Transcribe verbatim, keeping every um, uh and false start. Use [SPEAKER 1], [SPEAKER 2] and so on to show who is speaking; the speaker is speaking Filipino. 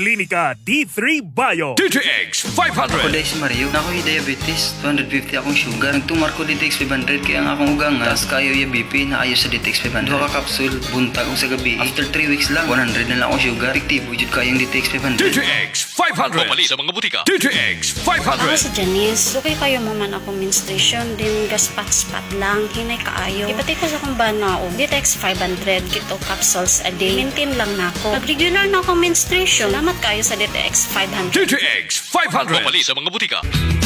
[SPEAKER 1] Klinika D three Bio.
[SPEAKER 2] D T X five
[SPEAKER 3] Ako
[SPEAKER 2] hundred.
[SPEAKER 3] dahil si Mario, na ako'y diabetes, two fifty akong sugar. Nagtumar ko D T X five hundred kaya ang akong ugang nga, tas kayo yung B P na ayos sa D T X five hundred. Duha ka kapsul, buntag o sa gabi. After three weeks lang, one hundred na lang akong sugar. Epektibo jud kayong D T X five hundred.
[SPEAKER 2] D T X five hundred. Pumali sa mga butika. D T X five
[SPEAKER 4] Ako
[SPEAKER 2] hundred.
[SPEAKER 4] si Janice. Dugay kayo mo man ako menstruation, din gaspat-spat lang, hinay kaayo. Ipati ko sa kong banao, D T X five hundred, kito capsules a day. Maintain lang na ako. Pag regular na akong menstruation, salamat kayo sa D T X five hundred.
[SPEAKER 2] D T X five hundred. Pumali sa mga butika.